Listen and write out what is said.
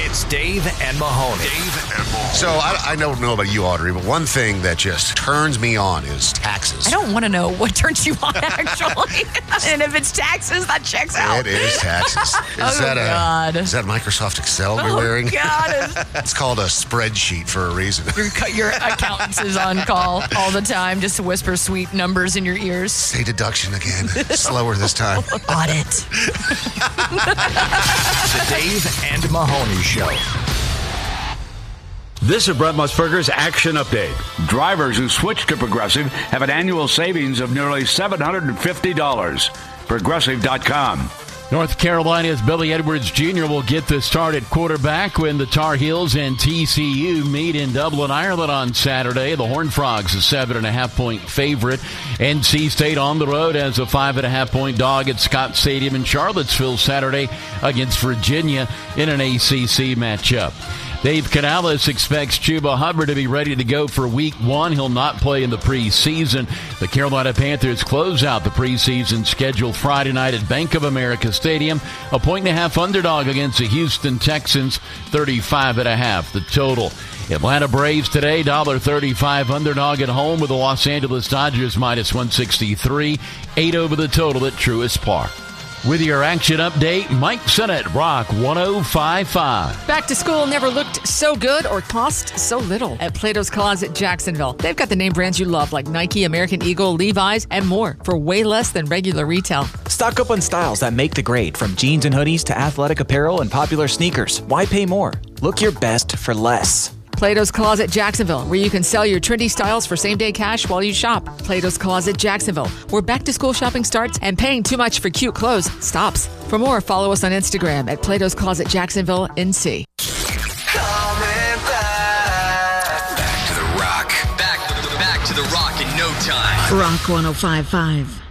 It's Dave and Mahoney. So I don't know about you, Audrey, but one thing that just turns me on is taxes. I don't want to know what turns you on, actually. And if it's taxes, that checks out. It is taxes. God. Is that Microsoft Excel you're wearing? God. It's called a spreadsheet for a reason. Your accountant is on call all the time just to whisper sweet numbers in your ears. Say deduction again. Slower this time. Audit. The Dave and Mahoney Show. This is Brett Musburger's Action Update. Drivers who switch to Progressive have an annual savings of nearly $750. Progressive.com. North Carolina's Billy Edwards Jr. will get the start at quarterback when the Tar Heels and TCU meet in Dublin, Ireland on Saturday. The Horned Frogs, a 7.5-point favorite. NC State on the road as a 5.5-point dog at Scott Stadium in Charlottesville Saturday against Virginia in an ACC matchup. Dave Canales expects Chuba Hubbard to be ready to go for Week 1. He'll not play in the preseason. The Carolina Panthers close out the preseason schedule Friday night at Bank of America Stadium. A 1.5-point underdog against the Houston Texans, 35.5 the total. Atlanta Braves today, $1.35 underdog at home with the Los Angeles Dodgers minus 163. 8 over the total at Truist Park. With your action update, Mike Sennett, Rock 105.5. Back to school never looked so good or cost so little at Plato's Closet Jacksonville. They've got the name brands you love like Nike, American Eagle, Levi's, and more for way less than regular retail. Stock up on styles that make the grade, from jeans and hoodies to athletic apparel and popular sneakers. Why pay more? Look your best for less. Plato's Closet Jacksonville, where you can sell your trendy styles for same-day cash while you shop. Plato's Closet Jacksonville, where back-to-school shopping starts and paying too much for cute clothes stops. For more, follow us on Instagram at Plato's Closet Jacksonville NC. Coming back to the Rock. Back to the Rock in no time. Rock 105.5.